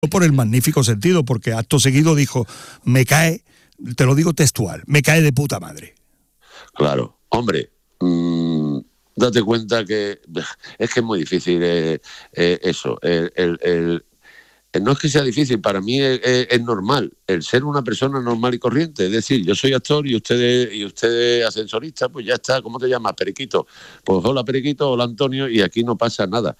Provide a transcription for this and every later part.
por el magnífico sentido, porque acto seguido dijo, me cae, te lo digo textual, me cae de puta madre. Claro, hombre, date cuenta que es muy difícil eso. No es que sea difícil, para mí es normal, el ser una persona normal y corriente. Es decir, yo soy actor y usted es ascensorista, pues ya está. ¿Cómo te llamas? Periquito. Pues hola Periquito, hola Antonio, y aquí no pasa nada.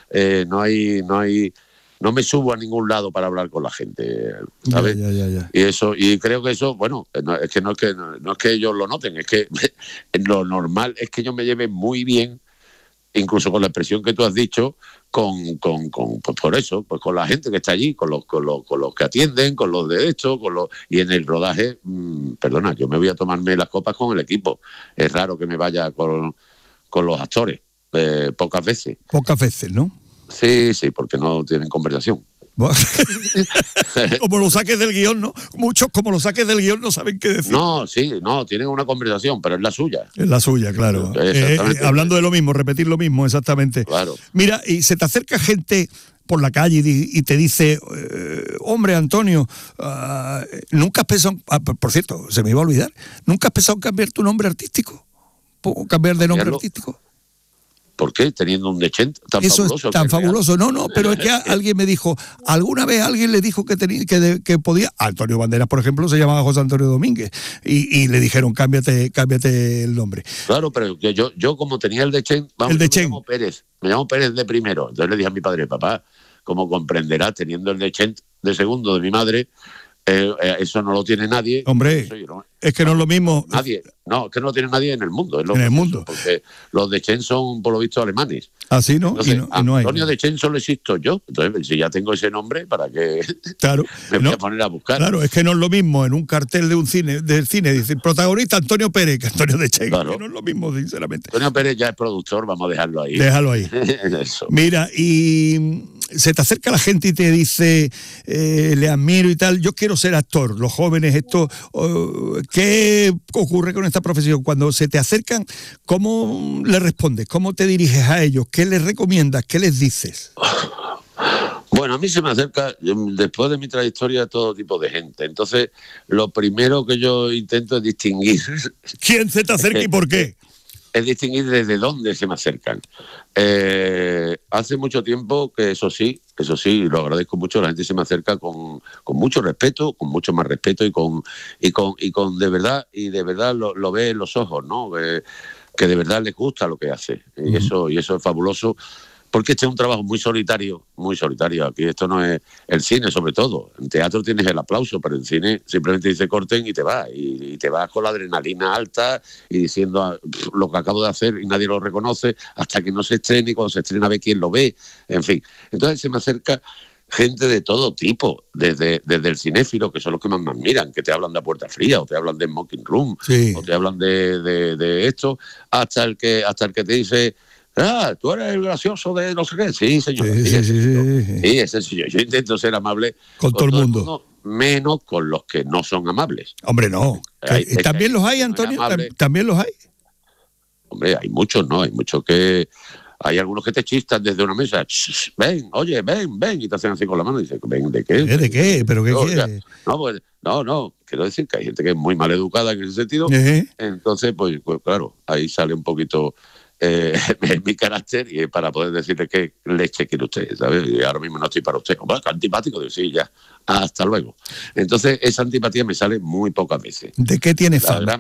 No me subo a ningún lado para hablar con la gente, ¿sabes? Ya. Y creo que eso, bueno, no es que ellos lo noten, es que lo normal es que yo me lleve muy bien, incluso con la expresión que tú has dicho, pues por eso, pues con la gente que está allí, con los que atienden, con los de esto, y en el rodaje, perdona, yo me voy a tomarme las copas con el equipo. Es raro que me vaya con los actores, pocas veces. Pocas veces, ¿no? Sí, porque no tienen conversación. Como lo saques del guión, ¿no? Muchos, como lo saques del guión, no saben qué decir. No, tienen una conversación, pero es la suya. Es la suya, claro. Hablando de lo mismo, repetir lo mismo, exactamente. Claro. Mira, y se te acerca gente por la calle y te dice, hombre, Antonio, nunca has pensado, por cierto, se me iba a olvidar, ¿nunca has pensado en cambiar tu nombre artístico? ¿Cambiar de nombre artístico? ¿Por qué? Teniendo un Dechent tan eso fabuloso. Es tan fabuloso. No, pero es que alguien me dijo, alguna vez alguien le dijo que podía, Antonio Banderas, por ejemplo, se llamaba José Antonio Domínguez, y le dijeron, cámbiate el nombre. Claro, pero que yo como tenía el Dechent, me llamo Pérez de primero. Entonces le dije a mi padre, papá, como comprenderás, teniendo el Dechent de segundo de mi madre, eso no lo tiene nadie. Hombre, es que no es lo mismo. Nadie. No, es que no lo tiene nadie en el mundo. En el mundo. Porque los Dechent son, por lo visto, alemanes. Así, ¿no? Entonces, no hay. Antonio Dechent solo existo yo. Entonces, si ya tengo ese nombre, ¿para qué claro, me voy a poner a buscar? Claro, es que no es lo mismo en un cartel del cine, dice, protagonista Antonio Pérez, que Antonio Dechent. Claro. Que no es lo mismo, sinceramente. Antonio Pérez ya es productor, vamos a dejarlo ahí. Déjalo ahí. Eso. Mira, y se te acerca la gente y te dice, le admiro y tal, yo quiero ser actor. Los jóvenes, ¿qué ocurre con esta profesión? Cuando se te acercan, ¿cómo le respondes? ¿Cómo te diriges a ellos? ¿Qué les recomiendas? ¿Qué les dices? Bueno, a mí se me acerca, después de mi trayectoria, todo tipo de gente. Entonces, lo primero que yo intento es distinguir. ¿Quién se te acerca y por qué? Es distinguir desde dónde se me acercan. Hace mucho tiempo que eso sí, lo agradezco mucho, la gente se me acerca con mucho respeto, con mucho más respeto y con de verdad lo ve en los ojos, ¿no? Que de verdad les gusta lo que hace. Y eso es fabuloso. Porque este es un trabajo muy solitario. Aquí esto no es el cine, sobre todo. En teatro tienes el aplauso, pero en cine simplemente dice corten y te vas. Y te vas con la adrenalina alta y diciendo lo que acabo de hacer y nadie lo reconoce hasta que no se estrene, y cuando se estrena ve quién lo ve. En fin. Entonces se me acerca gente de todo tipo, desde el cinéfilo, que son los que más me admiran, que te hablan de A Puerta Fría, o te hablan de Smoking Room, sí, o te hablan de esto, hasta el que te dice... tú eres el gracioso de no sé qué. Sí, señor. Sí, ese señor. Yo intento ser amable con todo el mundo, menos con los que no son amables. Hombre, no. ¿También los hay, Antonio? ¿También los hay? Hombre, hay muchos, ¿no? Hay muchos que... Hay algunos que te chistan desde una mesa. Ven, oye, ven. Y te hacen así con la mano y dicen, ¿ven de qué? ¿De qué? ¿Pero qué quieres? No. Quiero decir que hay gente que es muy mal educada en ese sentido. Entonces, pues claro, ahí sale un poquito... mi carácter y para poder decirle qué leche quiere usted, ¿sabes? Y ahora mismo no estoy para usted. Hombre, qué antipático. Digo, sí, ya. Hasta luego. Entonces, esa antipatía me sale muy pocas veces. ¿De qué tiene fama?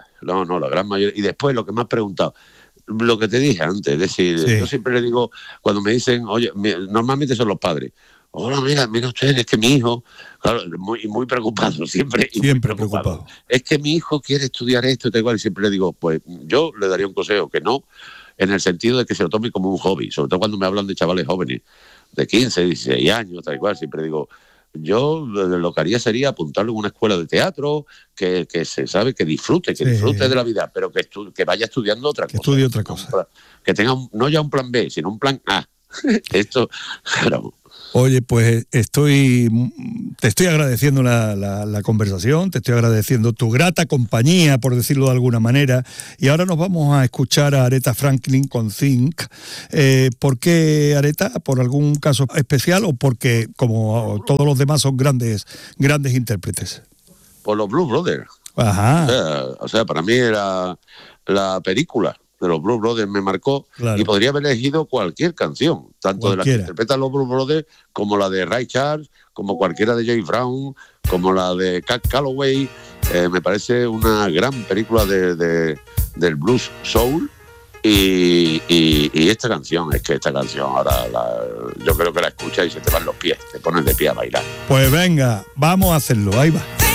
La gran mayoría. Y después, lo que me has preguntado, lo que te dije antes, es decir, yo siempre le digo, cuando me dicen, oye, normalmente son los padres. Hola, mira usted, es que mi hijo, claro, muy preocupado, siempre preocupado. Es que mi hijo quiere estudiar esto, tal igual, y siempre le digo, pues yo le daría un consejo, que no, en el sentido de que se lo tome como un hobby, sobre todo cuando me hablan de chavales jóvenes, de 15, 16 años, tal igual, siempre digo, yo lo que haría sería apuntarlo en una escuela de teatro, que se sabe, que disfrute de la vida, pero que vaya estudiando otra cosa. Que estudie otra cosa. Que tenga no ya un plan B, sino un plan A. Esto, claro. Oye, pues estoy te estoy agradeciendo la conversación, te estoy agradeciendo tu grata compañía, por decirlo de alguna manera, y ahora nos vamos a escuchar a Aretha Franklin con Think. ¿Por qué Aretha? ¿Por algún caso especial o porque, como todos los demás, son grandes intérpretes? Por los Blues Brothers. Ajá. O sea, para mí era la película de los Blues Brothers me marcó, claro. Y podría haber elegido cualquier canción, tanto de la que interpretan los Blues Brothers como la de Ray Charles, como cualquiera de James Brown, como la de Cab Calloway. Me parece una gran película del blues soul. Y esta canción ahora yo creo que la escuchas y se te van los pies, te pones de pie a bailar. Pues venga, vamos a hacerlo, ahí va.